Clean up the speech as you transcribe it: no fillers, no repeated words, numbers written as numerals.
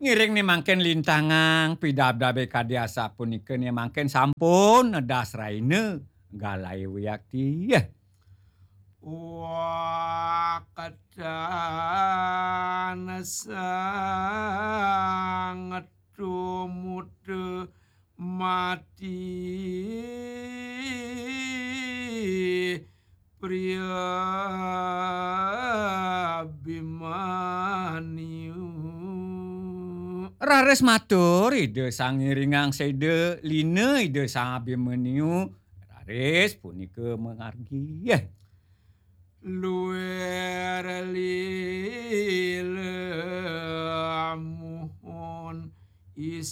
Ngiring nih mangken lintangang pidabdabe kadiasa punikeun nya mangken sampun nedas raine galai wiyak tieh. Wakacan sangat tumut mati pria Abimanyu. Rares matur ide sang ngiringang sede line ide sang Abimanyu. Rares punike mengargi yeh. Luer lileamuhun is